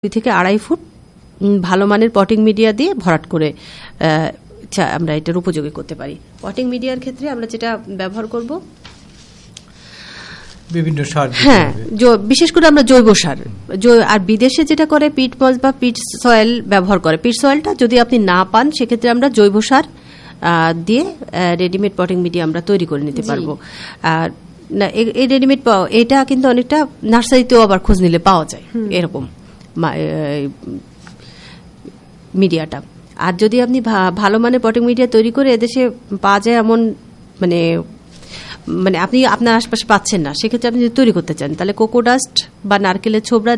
2 থেকে 2.5 ফুট ভালো মানের পটিং মিডিয়া দিয়ে ভরাট করে আমরা এটার উপযোগী করতে পারি। পটিং মিডিয়ার ক্ষেত্রে আমরা যেটা ব্যবহার করব বিভিন্ন সার, হ্যাঁ, বিশেষ করে আমরা জৈব সার। আর বিদেশে যেটা করে পিট মস বা পিট সয়েল ব্যবহার করে। পিট সয়েলটা যদি আপনি না পান সেক্ষেত্রে আমরা জৈব সার দিয়ে রেডিমেড পটিং মিডিয়া আমরা তৈরি করে নিতে পারবো। আর এই রেডিমেড এটা কিন্তু অনেকটা নার্সারিতেও আবার খোঁজ নিলে পাওয়া যায় এরকম মিডিয়াটা। আর যদি আপনি ভালো মানের পটিং মিডিয়া তৈরি করে এদেশে পাওয়া যায় এমন মানে আপনি আপনার আশপাশে পাচ্ছেন না, সেক্ষেত্রে আপনি যদি তৈরি করতে চান তাহলে কোকোডাস্ট বা নারকেলের ছোবড়া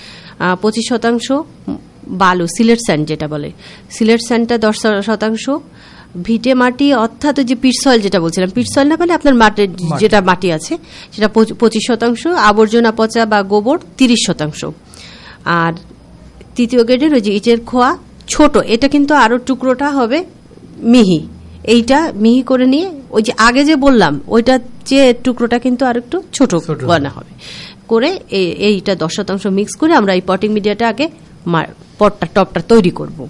25%, বালু সিলেট স্যান্ড যেটা বলে সিলেট স্যান্ডটা 10%, ভিটে মাটি অর্থাৎ যে পিট সয়েল যেটা বলছিলাম, পিট সয়েল না পেলে আপনার মাটির যেটা মাটি আছে সেটা 25%, আবর্জনা পচা বা গোবর 30%। আর তৃতীয় গ্রেডের ওই যে ইটের খোয়া ছোট, এটা কিন্তু আরো টুকরোটা হবে মিহি, এইটা মিহি করে নিয়ে ওই যে আগে যে বললাম ওইটা যে টুকরোটা কিন্তু আর একটু ছোট বানা হবে করে এইটা 10% মিক্স করে আমরা এই পটিং মিডিয়াটা আগে টপটা তৈরি করব,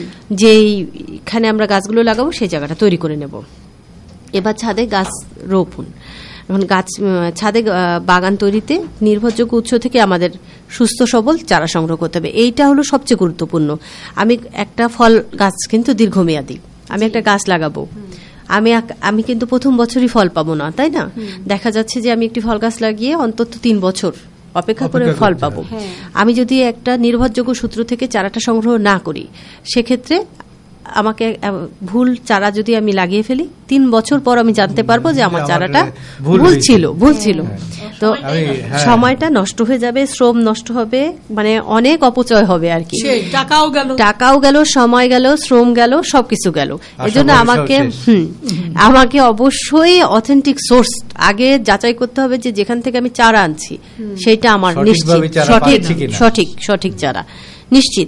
যেইখানে আমরা গাছগুলো লাগাবো সেই জায়গাটা তৈরি করে নেব। এবার ছাদে গাছ রোপণ। এখন ছাদে বাগান তৈরিতে নির্ভরযোগ্য উৎস থেকে আমাদের সুস্থ সবল চারা সংগ্রহ করতে হবে, এইটা হলো সবচেয়ে গুরুত্বপূর্ণ। আমি একটা ফল গাছ কিন্তু দীর্ঘমেয়াদী, আমি একটা গাছ লাগাবো, আমি কিন্তু প্রথম বছরই ফল পাবো না, তাই না? দেখা যাচ্ছে যে আমি একটি ফল গাছ লাগিয়ে অন্তত 3 বছর অপেক্ষা করে ফল পাবো। আমি যদি একটা নির্ভরযোগ্য সূত্র থেকে চারাটা সংগ্রহ না করি সেক্ষেত্রে আমাকে ভুল চারা যদি আমি লাগিয়ে ফেলি 3 বছর পর আমি জানতে পারবো যে আমার চারাটা ভুল ছিল। তো সময়টা নষ্ট হয়ে যাবে, শ্রম নষ্ট হবে, মানে অনেক অপচয় হবে আর কি, টাকাও গেল, সময় গেল, শ্রম গেল, সবকিছু গেল। এজন্য আমাকে অবশ্যই অথেন্টিক সোর্স আগে যাচাই করতে হবে যে যেখান থেকে আমি চারা আনছি সেটা আমার নিশ্চিত সঠিক চারা নিশ্চিত।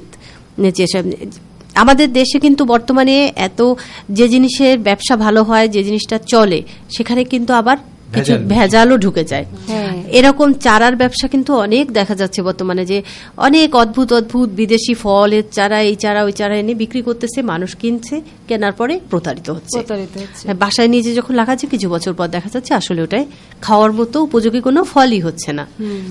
আমাদের দেশে কিন্তু বর্তমানে এত যে জিনিসের ব্যবসা ভালো হয়, যে জিনিসটা চলে, সেখানে কিন্তু আবার কিছু ভেজালও ঢুকে যায়। এরকম চারার ব্যবসা কিন্তু অনেক দেখা যাচ্ছে বর্তমানে, যে অনেক অদ্ভুত বিদেশি ফলের চারা, এই চারা ওই চারা এনে বিক্রি করতেছে, মানুষ কিনছে, কেনার পরে প্রতারিত হচ্ছে। বাসায় নিজে যখন লাগাচ্ছে কিছু বছর পর দেখা যাচ্ছে আসলে ওটাই খাওয়ার মতো উপযোগী কোনো ফলই হচ্ছে না।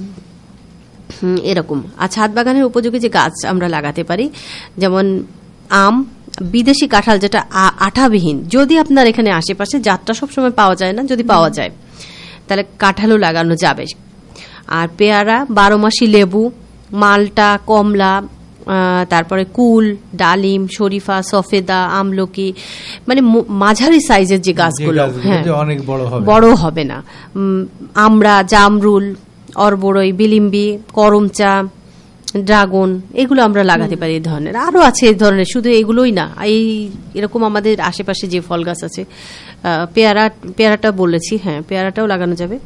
এরকম। আর ছাদ বাগানের উপযোগী যে গাছ আমরা লাগাতে পারি, যেমন আম, বিদেশি কাঁঠাল যেটা আঠাবিহীন, যদি আপনার এখানে আশেপাশে জাতটা সবসময় পাওয়া যায় না, যদি পাওয়া যায় তাহলে কাঁঠালও লাগানো যাবে। আর পেয়ারা, 12 মাসি লেবু, মালটা, কমলা, তারপরে কুল, ডালিম, শরীফা, সফেদা, আমলকি, মানে মাঝারি সাইজের যে গাছগুলো, হ্যাঁ বড় হবে না, আমড়া, জামরুল, অরবড়ই, বিলিম্বি, করমচা, ড্রাগন, এগুলো আমরা লাগাতে পারি। এই ধরনের আরো আছে, এই ধরনের, শুধু এগুলোই না, এরকম আমাদের আশেপাশে যে ফল গাছ আছে, পেয়ারাটা বলেছি, হ্যাঁ পেয়ারাটাও লাগানো যাবে।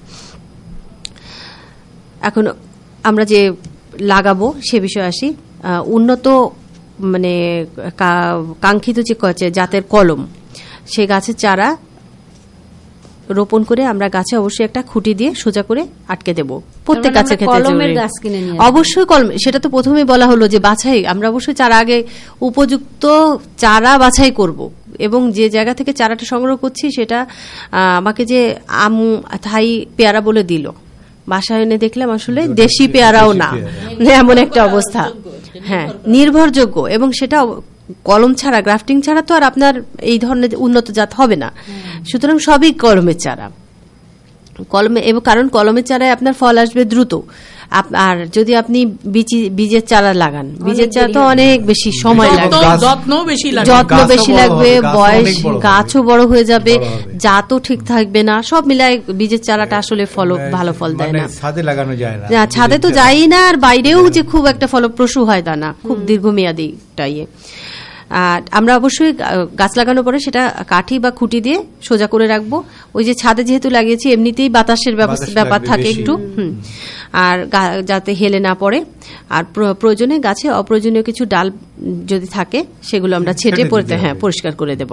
এখন আমরা যে লাগাবো সে বিষয়ে আসি। উন্নত মানে কাঙ্ক্ষিত যে জাতের কলম, সে গাছের চারা রোপণ করে আমরা গাছে অবশ্যই একটা খুঁটি দিয়ে সোজা করে আটকে দেব প্রত্যেক গাছের ক্ষেত্রে। অবশ্যই কলম, সেটা তো প্রথমেই বলা হলো যে বাছাই, আমরা অবশ্যই চারা আগে উপযুক্ত চারা বাছাই করব, এবং যে জায়গা থেকে চারাটা সংগ্রহ করছি সেটা আমাকে যে থাই পেয়ারা বলে দিল, বাসায় এনে দেখলাম আসলে দেশি পেয়ারাও না, এমন একটা অবস্থা। হ্যাঁ, নির্ভরযোগ্য, এবং সেটা কলম ছাড়া, গ্রাফটিং ছাড়া তো আর আপনার এই ধরনের উন্নত জাত হবে না। সুতরাং সবই কলমের চারা, এবং কারণ কলমের চারায় আপনার ফল আসবে দ্রুত। আর যদি আপনি বীজের চারা লাগান, বীজের চারা তো অনেক বেশি সময় লাগবে, যত্ন বেশি লাগবে, বয়স গাছও বড় হয়ে যাবে, জাতও ঠিক থাকবে না, সব মিলায় বীজের চারাটা আসলে ভালো ফল দেয় না। ছাদে লাগানো যায় না, ছাদে তো যাই না, আর বাইরেও যে খুব একটা ফলপ্রসূ হয় তা না, খুব দীর্ঘমেয়াদী টাইয়ে। আর আমরা অবশ্যই গাছ লাগানোর পরে সেটা কাঠি বা খুঁটি দিয়ে সোজা করে রাখবো। ওই যে ছাদে যেহেতু লাগিয়েছি এমনিতেই বাতাসের ব্যাপার থাকে একটু, আর যাতে হেলে না পড়ে। আর প্রয়োজনে গাছে অপ্রয়োজনীয় কিছু ডাল যদি থাকে সেগুলো আমরা ছেটে পরিষ্কার করে দেব।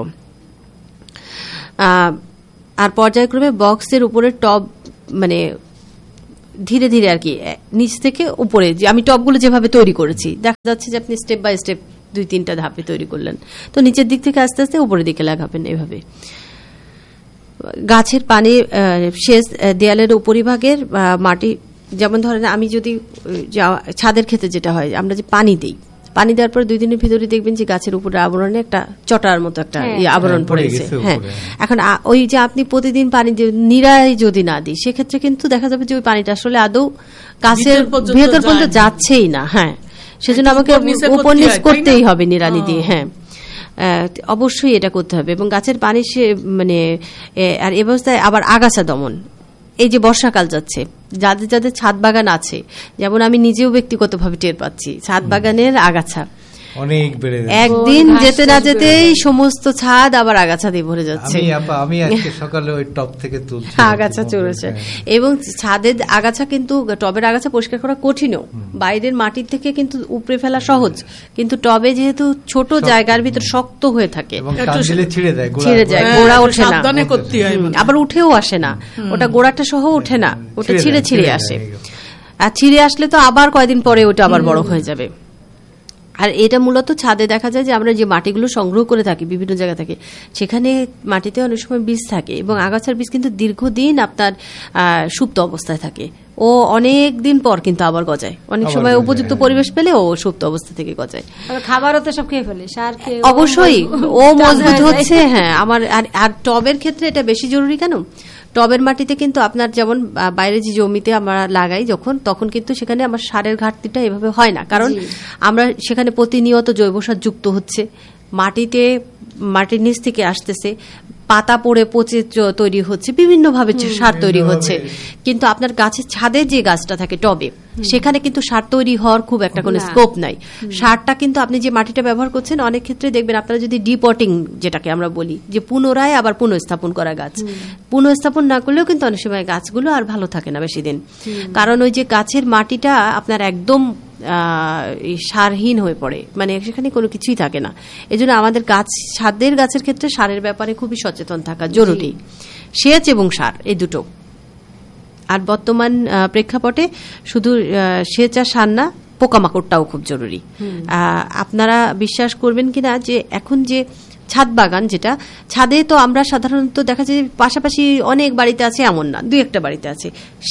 আর পর্যায়ক্রমে বক্সের উপরে টব, মানে ধীরে ধীরে আর কি নিচ থেকে উপরে, যে আমি টবগুলো যেভাবে তৈরি করেছি দেখা যাচ্ছে যে আপনি স্টেপ বাই স্টেপ 2-3টা ধাপে তৈরি করলেন, তো নিচের দিক থেকে আস্তে আস্তে উপরের দিকে লাগাবেন। এভাবে গাছের পানি শেষ দেয়ালের উপরিভাগের মাটি, যেমন ধরেন আমি যদি ছাদের ক্ষেত্রে যেটা হয় আমরা যে পানি দিই, পানি দেওয়ার পর 2 দিনের ভিতরে দেখবেন যে গাছের উপরে আবরণে একটা চটার মতো একটা আবরণ পড়েছে। হ্যাঁ, এখন ওই যে আপনি প্রতিদিন পানি নিরাই যদি না দিই সেক্ষেত্রে কিন্তু দেখা যাবে যে ওই পানিটা আসলে আদৌ গাছের ভেতর পর্যন্ত যাচ্ছেই না। হ্যাঁ, সেজন্য আমাকে উপর নিচ করতেই হবে নিড়ানি দিয়ে। হ্যাঁ, অবশ্যই এটা করতে হবে। এবং গাছের পানি মানে আর এ অবস্থায় আবার আগাছা দমন, এই যে বর্ষাকাল যাচ্ছে, যাদের যাদের ছাদ বাগান আছে, যেমন আমি নিজেও ব্যক্তিগতভাবে টের পাচ্ছি ছাদ বাগানের আগাছা অনেক বেড়ে যাচ্ছে, একদিন যেতে না যেতেই সমস্ত ছাদ আবার আগাছা দিয়ে ভরে যাচ্ছে। আমি আজকে সকালে ওই টব থেকে তুলছি আগাছা চড়েছে। এবং ছাদের আগাছা কিন্তু, টবের আগাছা পরিষ্কার করা কঠিনও, বাইরের মাটির থেকে কিন্তু উপড়ে ফেলা সহজ, কিন্তু টবে যেহেতু ছোট জায়গার ভিতর শক্ত হয়ে থাকে, ছিঁড়ে যায়, গোড়া ওঠে না, আবার উঠেও আসে না, ওটা গোড়াটা সহ ওঠে না, ওটা ছিঁড়ে ছিঁড়ে আসে। আর ছিঁড়ে আসলে তো আবার কয়েকদিন পরে ওটা আবার বড় হয়ে যাবে। আর এটা মূলত ছাদে দেখা যায় যে আমরা যে মাটিগুলো সংগ্রহ করে থাকি বিভিন্ন জায়গা থেকে, সেখানে মাটিতে অনেক সময় বীজ থাকে এবং আগাছার বীজ কিন্তু দীর্ঘদিন আপনার সুপ্ত অবস্থায় থাকে, ও অনেক দিন পর কিন্তু আবার গজায়, অনেক সময় উপযুক্ত পরিবেশ পেলে ও সুপ্ত অবস্থা থেকে গজায়। খাবারও তো সব খেয়ে ফেলে, সার খেয়ে অবশ্যই ও মজবুত হচ্ছে। হ্যাঁ, আমার আর টবের ক্ষেত্রে এটা বেশি জরুরি কেন, টবের মাটিতে কিন্তু আপনার যেমন বাইরে যে জমিতে আমরা লাগাই যখন, তখন কিন্তু সেখানে আমার সারের ঘাটতিটা এভাবে হয় না, কারণ আমরা সেখানে প্রতিনিয়ত জৈব সার যুক্ত হচ্ছে, মাটির নিচ থেকে আসতেছে, পাতা পড়ে পচে তৈরি হচ্ছে, বিভিন্নভাবে সার তৈরি হচ্ছে। কিন্তু আপনার গাছের ছাদে যে গাছটা থাকে টবে, সেখানে কিন্তু সার তৈরি হওয়ার খুব একটা কোনো স্কোপ নাই। সারটা কিন্তু আপনি যে মাটিটা ব্যবহার করছেন, অনেক ক্ষেত্রে দেখবেন আপনারা যদি ডিপটিং যেটাকে আমরা বলি, যে পুনরায় আবার পুনঃস্থাপন করা গাছ, পুনঃস্থাপন না করলেও কিন্তু অনেক সময় গাছগুলো আর ভালো থাকে না বেশি দিন, কারণ ওই যে গাছের মাটিটা আপনার একদম সারহীন হয়ে পড়ে, মানে সেখানে কোনো কিছুই থাকে না। এজন্য আমাদের ছাদের গাছের ক্ষেত্রে সারের ব্যাপারে খুবই সচেতন থাকা জরুরি, সেচ এবং সার এই দুটো। আর বর্তমান প্রেক্ষাপটে শুধু সেচ আর সার না, পোকামাকড়টাও খুব জরুরি। আপনারা বিশ্বাস করবেন কিনা যে এখন যে ছাদ বাগান, যেটা ছাদে তো আমরা সাধারণত দেখা যায় পাশাপাশি অনেক বাড়িতে আছে এমন না, 2-1টা বাড়িতে আছে,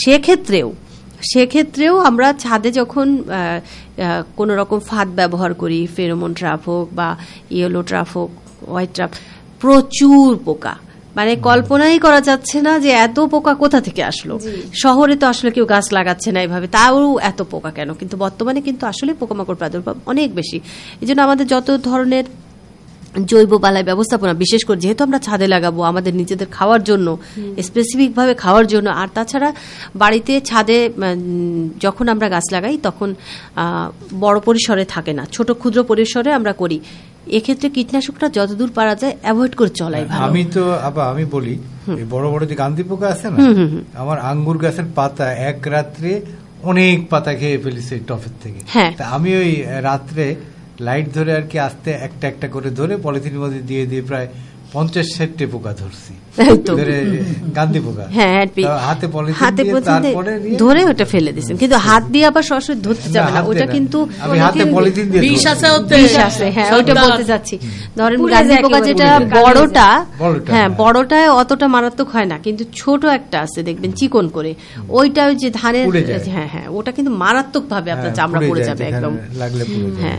সেক্ষেত্রেও আমরা ছাদে যখন কোনো রকম ফাঁদ ব্যবহার করি, ফেরোমন ট্র্যাপ হোক বা ইয়েলো ট্র্যাপ হোক, হোয়াইট ট্র্যাপ, প্রচুর পোকা, মানে কল্পনাই করা যাচ্ছে না যে এত পোকা কোথা থেকে আসলো। শহরে তো আসলে কেউ গাছ লাগাচ্ছে না এভাবে, তাও এত পোকা কেন? কিন্তু বর্তমানে কিন্তু আসলে পোকামাকড় প্রাদুর্ভাব অনেক বেশি। এই জন্য আমাদের যত ধরনের জৈব বালাই ব্যবস্থাপনা, বিশেষ করে যেহেতু আমরা ছাদে লাগাবো আমাদের নিজেদের খাওয়ার জন্য, স্পেসিফিক ভাবে খাওয়ার জন্য, আর তাছাড়া বাড়িতে ছাদে যখন আমরা গাছ লাগাই তখন বড় পরিসরে থাকে না, ছোট ক্ষুদ্র পরিসরে আমরা করি। এক্ষেত্রে কীটনাশকটা যতদূর পারা যায় অ্যাভয়েড করে চলাই ভালো। আমি বলি, বড় বড় যে গান্ধী পোকা আছে না, আমার আঙ্গুর গাছের পাতা এক রাত্রে অনেক পাতা খেয়ে ফেলিছে টফের থেকে। আমি ওই রাত্রে লাইট ধরে আর কি আস্তে একটা একটা করে ধরে পলিথিনের মধ্যে দিয়ে দিয়ে প্রায় 50-60টি পোকা ধরছি, গান্ধী পোকা। হাতে পলিথিন তারপরে ধরে ওটা ফেলে দিয়েছেন, কিন্তু হাত দিয়ে আবার সরাসরি ধরতে যাবে না, ওটা কিন্তু হাতে পলিথিন দিয়ে বিষ আছে। হ্যাঁ, ওটা বলতে যাচ্ছি। ধরেন গান্ধী পোকা যেটা বড়টা, হ্যাঁ বড়টায় অতটা মারাত্মক হয় না, কিন্তু ছোট একটা আছে দেখবেন চিকন করে, ওইটা যে ধানের, হ্যাঁ ওটা কিন্তু মারাত্মক ভাবে আপনার চামড়া পড়ে যাবে একদম। হ্যাঁ,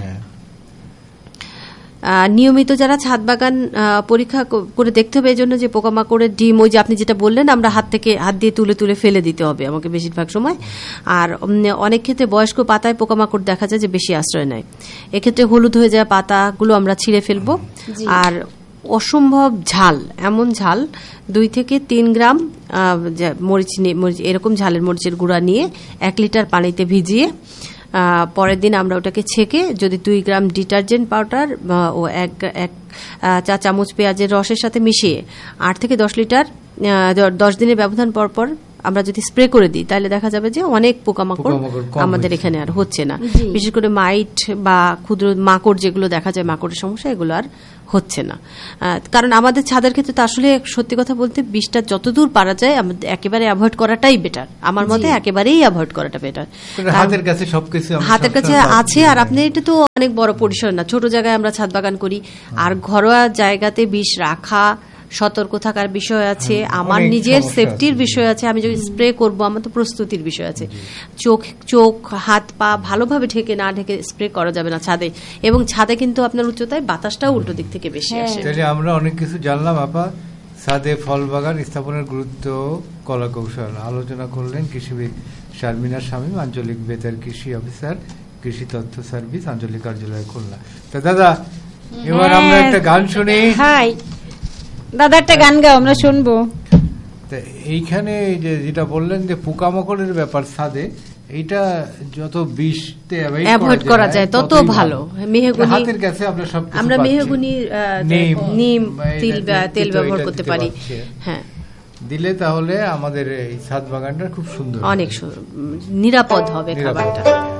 নিয়মিত যারা ছাদ বাগান পরীক্ষা করে দেখতে হবে, এই জন্য যে পোকামাকড়ের ডিম, ওই যে আপনি যেটা বললেন, আমরা হাত দিয়ে তুলে তুলে ফেলে দিতে হবে আমাকে বেশিরভাগ সময়। আর অনেক ক্ষেত্রে বয়স্ক পাতায় পোকামাকড় দেখা যায় যে বেশি আশ্রয় নেয়, এক্ষেত্রে হলুদ হয়ে যায় পাতাগুলো আমরা ছিঁড়ে ফেলবো। আর অসম্ভব ঝাল, এমন ঝাল 2 থেকে 3 গ্রাম মরিচ এরকম ঝালের মরিচের গুঁড়া নিয়ে 1 লিটার পানিতে ভিজিয়ে পরের দিন আমরা ওটাকে ছেঁকে যদি 2 গ্রাম ডিটারজেন্ট পাউডার ও 1 চা চামচ পেঁয়াজের রসের সাথে মিশিয়ে 8 থেকে 10 লিটার 10 দিনের ব্যবধান পর পর আমরা যদি স্প্রে করে দিই তাহলে দেখা যাবে যে অনেক পোকামাকড় আমাদের এখানে আর হচ্ছে না। বিশেষ করে মাইট বা ক্ষুদ্র মাকড় যেগুলো দেখা যায়, মাকড়ের সমস্যা, এগুলো আর হচ্ছে না। কারণ আমাদের ছাদের ক্ষেত্রে তো আসলে সত্যি কথা বলতে বিষটা যতদূর পারা যায় আমাদের একেবারে অ্যাভয়েড করাটাই বেটার। আমার মতে একেবারেই অ্যাভয়েড করাটা বেটার। হাতের কাছে সবকিছু হাতের কাছে আছে। আর আপনি এটা তো অনেক বড় পরিসর না, ছোট জায়গায় আমরা ছাদ বাগান করি। আর ঘরোয়া জায়গাতে বিষ রাখা, সতর্ক থাকার বিষয় আছে, আমার নিজের সেফটির বিষয় আছে। আমি যদি স্প্রে করব আমার তো প্রস্তুতির বিষয় আছে। চোখ হাত পা ভালোভাবে ঢেকে না ঢেকে স্প্রে করা যাবে না ছাদে। এবং ছাদে কিন্তু আপনার উচ্চতায় বাতাসটাও উল্টো দিক থেকে বেশি আসে। তাহলে আমরা অনেক কিছু জানলাম আপা। ছাদে ফল বাগান স্থাপনের গুরুত্ব, কলা কৌশল আলোচনা করলেন কৃষিবিদ শারমিনা শামীম, আঞ্চলিক বেতার কৃষি অফিসার, কৃষি তথ্য সার্ভিস, আঞ্চলিক কার্যালয় খুলনা। তো দাদা, এবার আমরা একটা গান শুনি। হাই দাদা, একটা গান গাও, আমরা শুনবো। এইখানে যেটা বললেন যে পোকামাকড়ের ব্যাপার ছাদে, এইটা যত বিষতে অ্যাভয়েড করা যায় তত ভালো। মেহগনি, হাতের কাছে আমরা মেহগনি, নিম তেল ব্যবহার করতে পারি। হ্যাঁ, দিলে তাহলে আমাদের এই ছাদ বাগানটা খুব সুন্দর, অনেক নিরাপদ হবে খাবারটা।